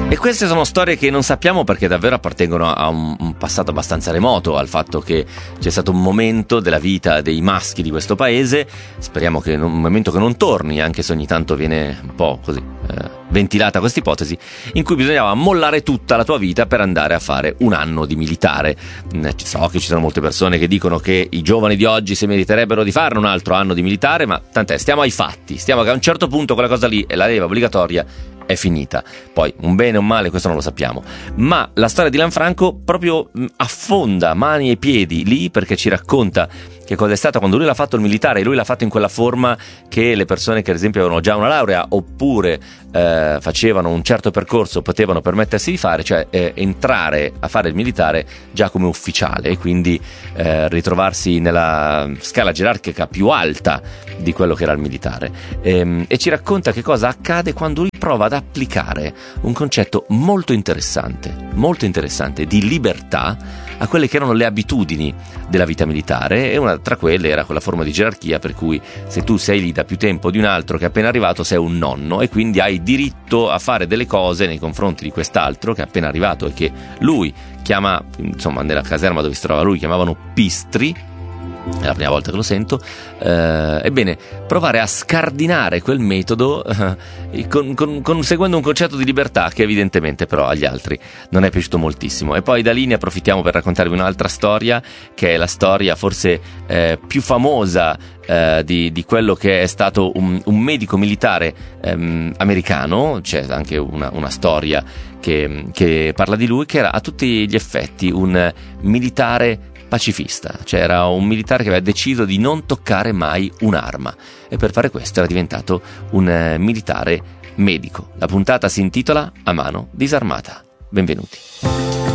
E queste sono storie che non sappiamo perché davvero appartengono a un passato abbastanza remoto, al fatto che c'è stato un momento della vita dei maschi di questo paese, speriamo che un momento che non torni, anche se ogni tanto viene un po' così ventilata questa ipotesi, in cui bisognava mollare tutta la tua vita per andare a fare un anno di militare. So che ci sono molte persone che dicono che i giovani di oggi si meriterebbero di fare un altro anno di militare, ma tant'è, stiamo ai fatti, stiamo che a un certo punto quella cosa lì, la leva obbligatoria, è finita. Poi un bene o un male questo non lo sappiamo, ma la storia di Lanfranco proprio affonda mani e piedi lì, perché ci racconta che cosa è stato quando lui l'ha fatto il militare, e lui l'ha fatto in quella forma che le persone che ad esempio avevano già una laurea oppure facevano un certo percorso potevano permettersi di fare, cioè entrare a fare il militare già come ufficiale e quindi ritrovarsi nella scala gerarchica più alta di quello che era il militare, e ci racconta che cosa accade quando lui prova ad applicare un concetto molto interessante di libertà a quelle che erano le abitudini della vita militare, e una tra quelle era quella forma di gerarchia per cui se tu sei lì da più tempo di un altro che è appena arrivato sei un nonno e quindi hai diritto a fare delle cose nei confronti di quest'altro che è appena arrivato e che lui chiama, insomma nella caserma dove si trova lui chiamavano pistri. È la prima volta che lo sento. Ebbene, provare a scardinare quel metodo seguendo un concetto di libertà che evidentemente però agli altri non è piaciuto moltissimo. E poi da lì ne approfittiamo per raccontarvi un'altra storia, che è la storia forse più famosa di quello che è stato un medico militare americano. C'è anche una storia che parla di lui, che era a tutti gli effetti un militare pacifista, cioè era un militare che aveva deciso di non toccare mai un'arma e per fare questo era diventato un militare medico. La puntata si intitola A mano disarmata. Benvenuti.